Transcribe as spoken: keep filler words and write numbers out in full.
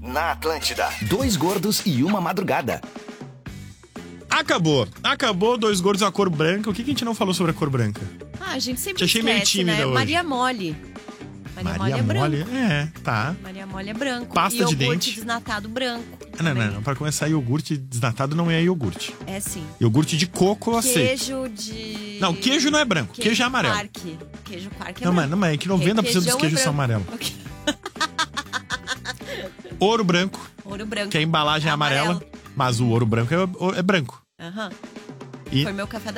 Na Atlântida. Dois gordos e uma madrugada. Acabou. Acabou Dois Gordos e a Cor Branca. O que, que a gente não falou sobre a cor branca? Ah, a gente sempre Te achei meio esquece, tímida né? hoje. Maria Mole. Maria, Maria Mole é Mole? branco. É, tá. Maria Mole é branco. Pasta e de iogurte dente. desnatado branco. Não, também. não, não. Pra começar, iogurte desnatado não é iogurte. É sim. Iogurte de coco eu aceito. Queijo de... Não, queijo não é branco. Queijo, é amarelo. Quark. Queijo quark é Não, mas, branco. não, mas é que noventa por cento dos Requeijão é queijos são branco. amarelos. Ouro branco, Ouro branco. que a embalagem é amarela, Amarelo. mas o ouro branco é, é branco. Aham. E Foi meu café da